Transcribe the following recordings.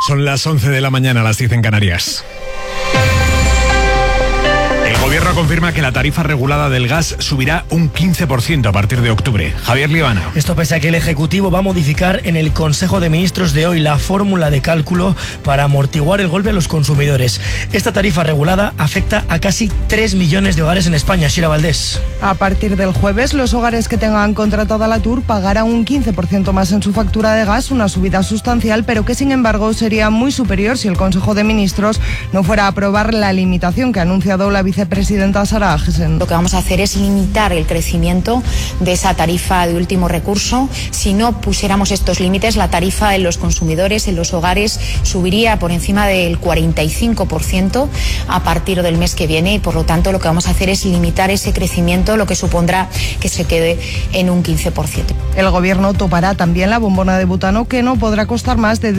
Son las 11 de la mañana, las 10 en Canarias. El gobierno confirma que la tarifa regulada del gas subirá un 15% a partir de octubre. Javier Libana. Esto pese a que el Ejecutivo va a modificar en el Consejo de Ministros de hoy la fórmula de cálculo para amortiguar el golpe a los consumidores. Esta tarifa regulada afecta a casi 3 millones de hogares en España. Shira Valdés. A partir del jueves, los hogares que tengan contratada la TUR pagarán un 15% más en su factura de gas, una subida sustancial, pero que sin embargo sería muy superior si el Consejo de Ministros no fuera a aprobar la limitación que ha anunciado la vicepresidenta Sara Agesen. Lo que vamos a hacer es limitar el crecimiento de esa tarifa de último recurso. Si no pusiéramos estos límites, la tarifa en los consumidores, en los hogares, subiría por encima del 45% a partir del mes que viene y por lo tanto lo que vamos a hacer es limitar ese crecimiento, lo que supondrá que se quede en un 15%. El gobierno topará también la bombona de butano, que no podrá costar más de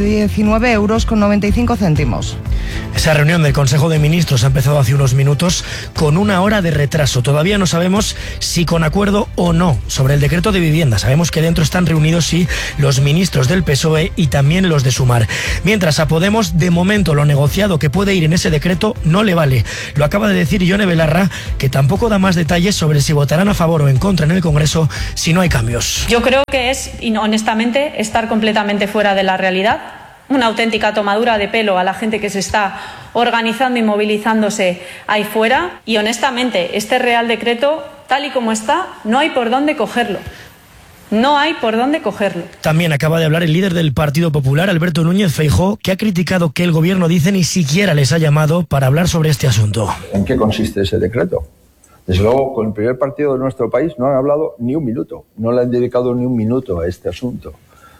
19,95 €. Esa reunión del Consejo de Ministros ha empezado hace unos minutos con una hora de retraso. Todavía no sabemos si con acuerdo o no sobre el decreto de vivienda. Sabemos que dentro están reunidos sí los ministros del PSOE y también los de Sumar. Mientras a Podemos, de momento, lo negociado que puede ir en ese decreto no le vale. Lo acaba de decir Ione Belarra, que tampoco da más detalles sobre si votarán a favor o en contra en el Congreso si no hay cambios. Yo creo que es, honestamente, estar completamente fuera de la realidad. Una auténtica tomadura de pelo a la gente que se está organizando y movilizándose ahí fuera. Y honestamente, este Real Decreto, tal y como está, no hay por dónde cogerlo. No hay por dónde cogerlo. También acaba de hablar el líder del Partido Popular, Alberto Núñez Feijóo, que ha criticado que el gobierno dice ni siquiera les ha llamado para hablar sobre este asunto. ¿En qué consiste ese decreto? Desde luego, con el primer partido de nuestro país no han hablado ni un minuto. No le han dedicado ni un minuto a este asunto.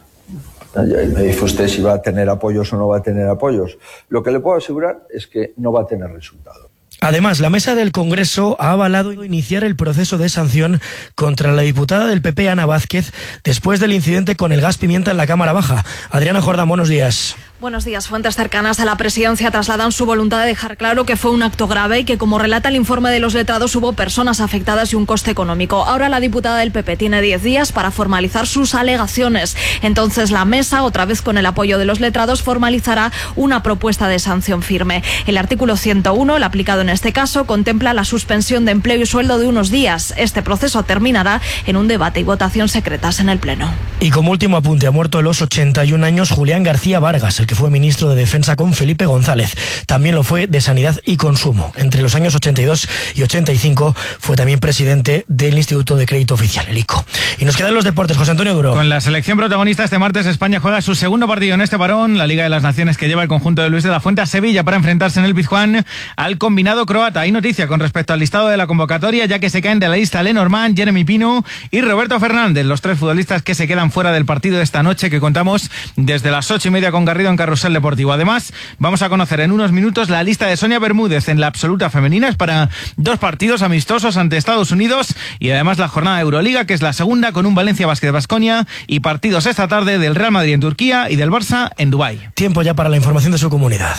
Me dice usted si va a tener apoyos o no va a tener apoyos. Lo que le puedo asegurar es que no va a tener resultado. Además, la mesa del Congreso ha avalado iniciar el proceso de sanción contra la diputada del PP, Ana Vázquez, después del incidente con el gas pimienta en la Cámara Baja. Adriana Jordán, buenos días. Buenos días. Fuentes cercanas a la presidencia trasladan su voluntad de dejar claro que fue un acto grave y que, como relata el informe de los letrados, hubo personas afectadas y un coste económico. Ahora la diputada del PP tiene 10 días para formalizar sus alegaciones. Entonces la mesa, otra vez con el apoyo de los letrados, formalizará una propuesta de sanción firme. El artículo 101, el aplicado en este caso, contempla la suspensión de empleo y sueldo de unos días. Este proceso terminará en un debate y votación secretas en el Pleno. Y como último apunte, ha muerto a los 81 años Julián García Vargas, el que fue ministro de Defensa con Felipe González. También lo fue de Sanidad y Consumo. Entre los años 82 y 85 fue también presidente del Instituto de Crédito Oficial, el ICO. Y nos quedan los deportes, José Antonio Duro. Con la selección protagonista este martes, España juega su segundo partido en este parón, la Liga de las Naciones, que lleva el conjunto de Luis de la Fuente a Sevilla para enfrentarse en el Pizjuán al combinado croata. Hay noticia con respecto al listado de la convocatoria, ya que se caen de la lista Lenormand, Jeremy Pino y Roberto Fernández, los tres futbolistas que se quedan fuera del partido de esta noche, que contamos desde las 8:30 con Garrido en Carrusel Deportivo. Además, vamos a conocer en unos minutos la lista de Sonia Bermúdez en la absoluta femenina. Es para 2 partidos amistosos ante Estados Unidos y además la jornada de Euroliga, que es la segunda, con un Valencia Basket Baskonia y partidos esta tarde del Real Madrid en Turquía y del Barça en Dubái. Tiempo ya para la información de su comunidad.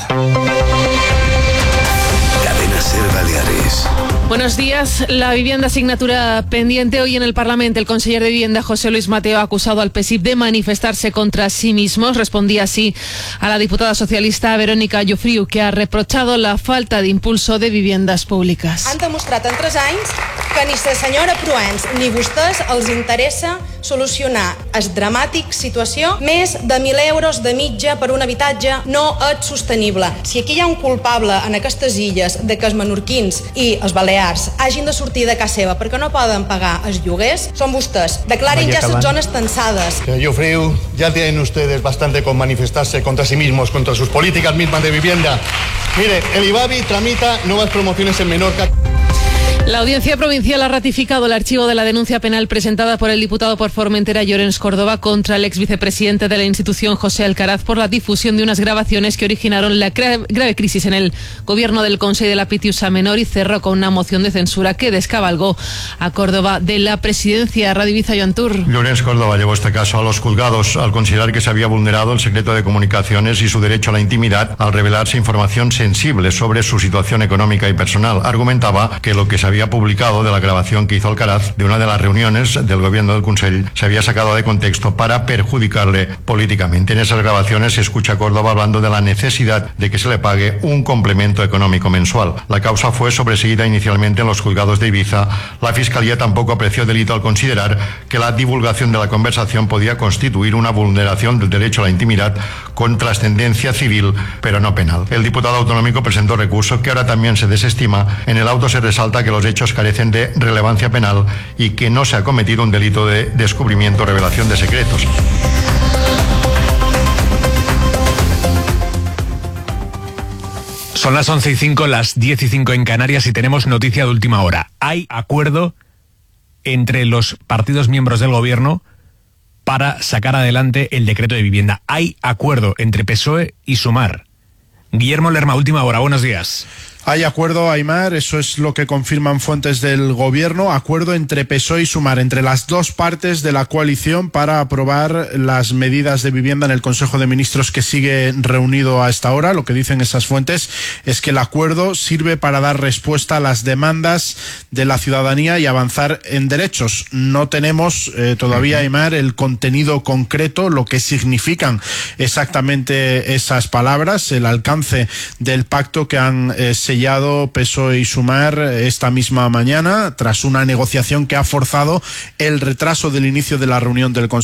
Cadena SER Baleares. Buenos días. La vivienda asignatura pendiente. Hoy en el Parlamento, el conseller de Vivienda, José Luis Mateo, ha acusado al PSIC de manifestarse contra sí mismos. Respondía así a la diputada socialista Verónica Llofriu, que ha reprochado la falta de impulso de viviendas públiques. Han demostrat en 3 anys que ni la senyora Proens ni vostès els interessa solucionar es dramàtic situació. Més de 1.000 euros de mitja per un habitatge no és sostenible. Si aquí hi ha un culpable en aquestes illes de que els menorquins i els balears hagin de sortir de casa seva perquè no poden pagar els lloguers, són vostès. Declaren ja les zones tensades. Llofriu, ya tienen ustedes bastante con manifestarse contra sí mismos, contra sus políticas mismas de vivienda. Mire, el IBABI tramita nuevas promociones en Menorca. La Audiencia Provincial ha ratificado el archivo de la denuncia penal presentada por el diputado por Formentera, Llorens Córdoba, contra el ex vicepresidente de la institución, José Alcaraz, por la difusión de unas grabaciones que originaron la grave crisis en el gobierno del Consell de la Pitiusa Menor y cerró con una moción de censura que descabalgó a Córdoba de la presidencia. Radio Ibiza, Joan Tur. Llorens Córdoba llevó este caso a los juzgados al considerar que se había vulnerado el secreto de comunicaciones y su derecho a la intimidad al revelarse información sensible sobre su situación económica y personal. Argumentaba que lo que se había había publicado de la grabación que hizo Alcaraz de una de las reuniones del gobierno del Consell. Se había sacado de contexto para perjudicarle políticamente. En esas grabaciones se escucha a Córdoba hablando de la necesidad de que se le pague un complemento económico mensual. La causa fue sobreseída inicialmente en los juzgados de Ibiza. La Fiscalía tampoco apreció delito al considerar que la divulgación de la conversación podía constituir una vulneración del derecho a la intimidad con trascendencia civil, pero no penal. El diputado autonómico presentó recurso que ahora también se desestima. En el auto se resalta que los hechos carecen de relevancia penal y que no se ha cometido un delito de descubrimiento o revelación de secretos. Son las 11:05, las 10:05 en Canarias y tenemos noticia de última hora. Hay acuerdo entre los partidos miembros del gobierno para sacar adelante el decreto de vivienda. Hay acuerdo entre PSOE y Sumar. Guillermo Lerma, última hora, buenos días. Hay acuerdo, Aimar, eso es lo que confirman fuentes del gobierno, acuerdo entre PSOE y Sumar, entre las dos partes de la coalición para aprobar las medidas de vivienda en el Consejo de Ministros que sigue reunido a esta hora. Lo que dicen esas fuentes es que el acuerdo sirve para dar respuesta a las demandas de la ciudadanía y avanzar en derechos. No tenemos todavía, Aimar, el contenido concreto, lo que significan exactamente esas palabras, el alcance del pacto que han sellado PSOE y Sumar esta misma mañana, tras una negociación que ha forzado el retraso del inicio de la reunión del Consejo